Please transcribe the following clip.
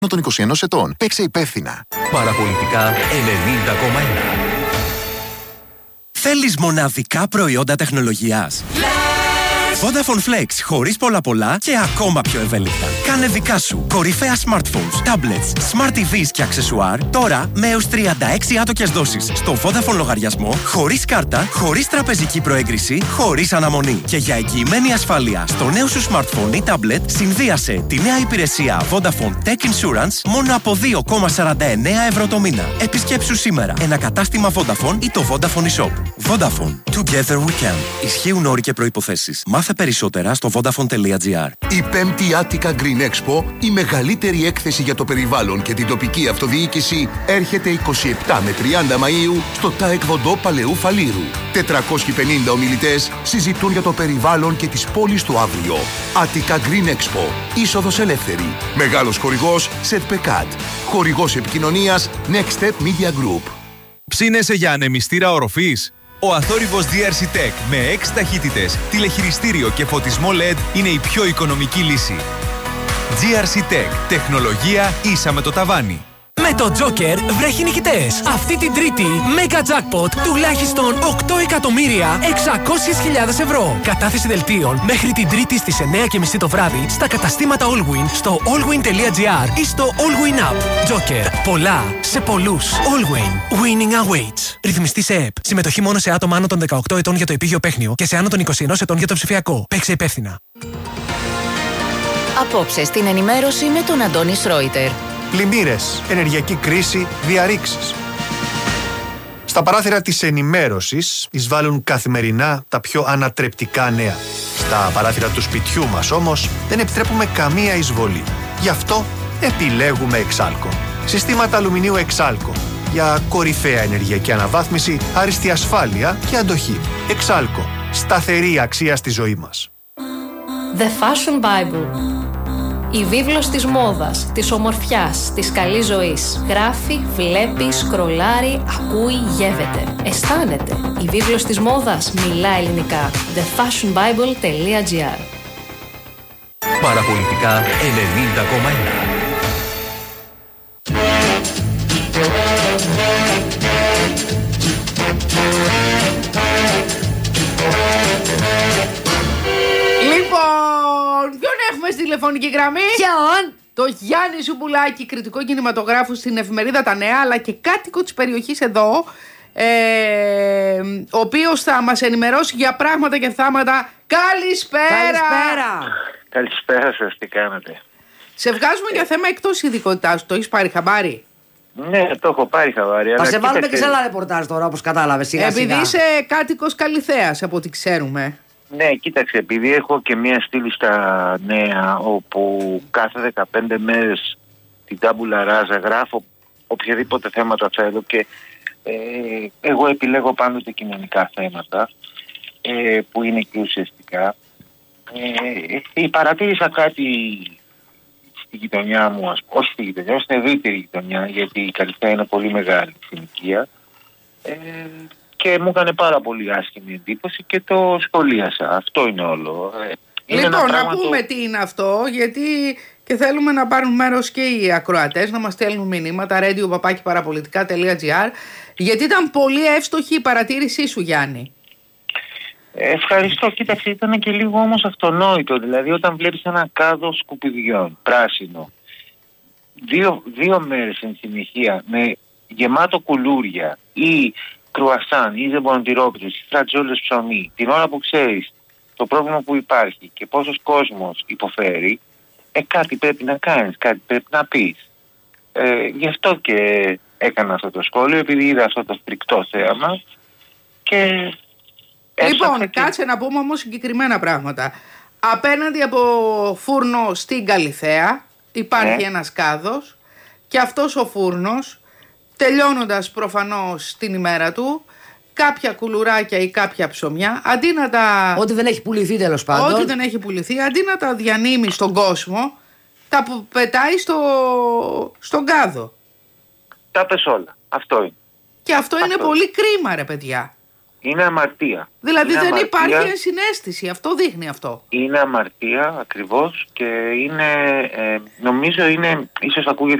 των 21 ετών. Παίξε υπεύθυνα. Παραπολιτικά 90,1. Θέλεις μοναδικά προϊόντα τεχνολογίας? Vodafone Flex, χωρίς πολλά και ακόμα πιο ευέλικτα. Κάνε δικά σου κορυφαία smartphones, tablets, smart TVs και αξεσουάρ τώρα με έως 36 άτοκες δόσεις στο Vodafone λογαριασμό, χωρίς κάρτα, χωρίς τραπεζική προέγκριση, χωρίς αναμονή. Και για εγγυημένη ασφάλεια στο νέο σου smartphone ή tablet, συνδύασε τη νέα υπηρεσία Vodafone Tech Insurance μόνο από 2,49 ευρώ το μήνα. Επισκέψου σήμερα ένα κατάστημα Vodafone ή το Vodafone eShop. Vodafone. Together we can. Ισχύουν όροι και προϋποθέσεις. Μάθε περισσότερα στο vodafone.gr. Η 5η Attica Green Expo, η μεγαλύτερη έκθεση για το περιβάλλον και την τοπική αυτοδιοίκηση, έρχεται 27 με 30 Μαΐου στο ΤΑΕΚ Βοντό Παλαιού Φαλήρου. 450 ομιλητές συζητούν για το περιβάλλον και τις πόλεις του αύριο. Attica Green Expo. Είσοδος ελεύθερη. Μεγάλος χορηγός Σετπεκάτ. Χορηγός επικοινωνίας Next Step Media Group. Ψήνεσαι για ανεμιστήρα οροφής? Ο αθόρυβος DRC Tech με 6 ταχύτητες, τηλεχειριστήριο και φωτισμό LED είναι η πιο οικονομική λύση. GRC Tech. Τεχνολογία ίσα με το ταβάνι. Με το Joker βρέχει νικητές. Αυτή την Τρίτη, Mega Jackpot τουλάχιστον 8.600.000 ευρώ. Κατάθεση δελτίων μέχρι την Τρίτη στις 9:30 το βράδυ στα καταστήματα Allwyn, στο allwyn.gr ή στο Allwyn App. Joker. Πολλά σε πολλούς. Allwyn. Winning awaits. Ρυθμιστή σε ΕΠ. Συμμετοχή μόνο σε άτομα άνω των 18 ετών για το επίγειο παίχνιο και σε άνω των 21 ετών για το ψηφιακό. Παίξε υπεύθυνα. Απόψε στην ενημέρωση με τον Αντώνη Σρόιτερ. Πλημμύρες, ενεργειακή κρίση, διαρρήξεις. Στα παράθυρα της ενημέρωσης εισβάλλουν καθημερινά τα πιο ανατρεπτικά νέα. Στα παράθυρα του σπιτιού μας όμως δεν επιτρέπουμε καμία εισβολή. Γι' αυτό επιλέγουμε Εξάλκο. Συστήματα αλουμινίου Εξάλκο. Για κορυφαία ενεργειακή αναβάθμιση, άριστη ασφάλεια και αντοχή. Εξάλκο. Σταθερή αξία στη ζωή μας. The Fashion Bible. Η βίβλος της μόδας, της ομορφιάς, της καλής ζωής. Γράφει, βλέπει, σκρολάρει, ακούει, γεύεται. Αισθάνεται. Η βίβλος της μόδας μιλά ελληνικά. thefashionbible.gr. Παραπολιτικά 90,1. Ποιον έχουμε στη τηλεφωνική γραμμή? Ποιον? Το Γιάννη Ζουμπουλάκη, κριτικό κινηματογράφου στην εφημερίδα Τα Νέα, αλλά και κάτοικο της περιοχής εδώ, ο οποίος θα μας ενημερώσει για πράγματα και θάματα. Καλησπέρα! Καλησπέρα σας, τι κάνετε? Σε βγάζουμε για θέμα εκτός ειδικότητάς, το έχεις πάρει χαμπάρι? Ναι, το έχω πάρει χαμπάρι. Θα σε βάλουμε και σε άλλα ρεπορτάζ τώρα, όπως κατάλαβες, σιγά σιγά. Επειδή είσαι κάτοικος Καλιθέας, από ό,τι ξέρουμε. Ναι, κοίταξε, επειδή έχω και μία στήλη στα Νέα, όπου κάθε 15 μέρες την τάμπουλα ράζα γράφω οποιαδήποτε θέματα θέλω και εγώ επιλέγω πάντοτε κοινωνικά θέματα, που είναι και ουσιαστικά. Παρατήρησα κάτι στη γειτονιά μου, όχι στη γειτονιά, στην ευρύτερη γειτονιά, γιατί η Καλυθέα είναι πολύ μεγάλη στην ηλικία, και μου έκανε πάρα πολύ άσχημη εντύπωση και το σχολίασα. Αυτό είναι όλο. Λοιπόν, να πούμε τι είναι αυτό, γιατί και θέλουμε να πάρουν μέρος και οι ακροατές, να μας στέλνουν μηνύματα, radio@parapolitica.gr, γιατί ήταν πολύ εύστοχη η παρατήρησή σου, Γιάννη. Ευχαριστώ. Κοίταξε, ήταν και λίγο όμως αυτονόητο. Δηλαδή, όταν βλέπεις ένα κάδο σκουπιδιών, πράσινο, δύο μέρες εν συνεχεία με γεμάτο κουλούρια ή κρουασάν ή ζεμπονοτυρόπιτες ή φρατζόλες ψωμί, την ώρα που ξέρεις το πρόβλημα που υπάρχει και πόσος κόσμος υποφέρει, κάτι πρέπει να κάνεις, κάτι πρέπει να πεις. Γι' αυτό και έκανα αυτό το σχόλιο, επειδή είδα αυτό το φρικτό θέαμα και... Λοιπόν, κάτσε να πούμε όμως συγκεκριμένα πράγματα. Απέναντι από φούρνο στην Καλιθέα υπάρχει ένας κάδος και αυτός ο φούρνος, τελειώνοντας προφανώς την ημέρα του, κάποια κουλουράκια ή κάποια ψωμιά, αντί να τα... Ό,τι δεν έχει πουληθεί, τέλος πάντων. Ό,τι δεν έχει πουληθεί, αντί να τα διανύμει στον κόσμο, τα πετάει στον κάδο. Τα πες όλα. Αυτό είναι. Και αυτό είναι πολύ κρίμα, ρε παιδιά. Είναι αμαρτία. Δηλαδή είναι δεν αμαρτία, υπάρχει ενσυναίσθηση. Αυτό δείχνει αυτό. Είναι αμαρτία ακριβώς και είναι, νομίζω είναι, ίσως ακούγεται